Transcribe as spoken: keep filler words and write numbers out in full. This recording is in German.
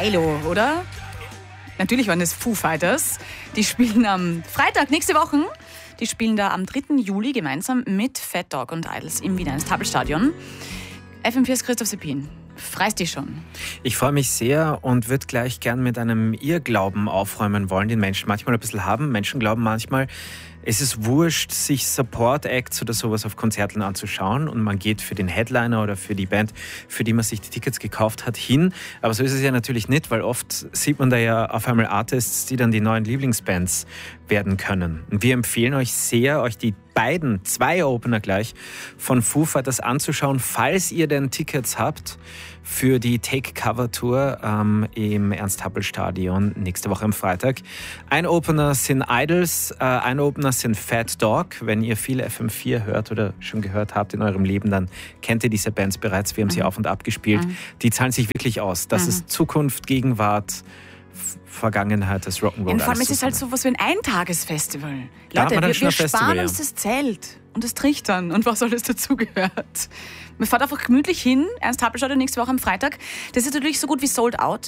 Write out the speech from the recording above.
Milo, oder? Natürlich waren es Foo Fighters. Die spielen am Freitag, nächste Woche. Die spielen da am dritten Juli gemeinsam mit Fat Dog und Idols im Wiener Enstabelstadion. F M vier ist Christoph Seppin. Freust dich schon? Ich freue mich sehr und würde gleich gern mit einem Irrglauben aufräumen wollen, den Menschen manchmal ein bisschen haben. Menschen glauben manchmal, es ist wurscht, sich Support-Acts oder sowas auf Konzerten anzuschauen und man geht für den Headliner oder für die Band, für die man sich die Tickets gekauft hat, hin. Aber so ist es ja natürlich nicht, weil oft sieht man da ja auf einmal Artists, die dann die neuen Lieblingsbands werden können. Und wir empfehlen euch sehr, euch die beiden, zwei Opener gleich, von Foo Fighters anzuschauen, falls ihr denn Tickets habt für die Take-Cover-Tour ähm, im Ernst-Happel-Stadion nächste Woche am Freitag. Ein Opener sind Idols, äh, ein Opener sind Fat Dog. Wenn ihr viel F M vier hört oder schon gehört habt in eurem Leben, dann kennt ihr diese Bands bereits. Wir haben mhm. sie auf und ab gespielt. Mhm. Die zahlen sich wirklich aus. Das mhm. ist Zukunft, Gegenwart, Vergangenheit des Rock'n'Roll. Und vor allem ist es halt so was wie ein Eintagesfestival. Da Leute, wir, wir Festival, sparen ja. uns das Zelt und das Trichtern und was alles dazugehört. Man fährt einfach gemütlich hin, Ernst-Happel-Stadion nächste Woche am Freitag. Das ist natürlich so gut wie sold out.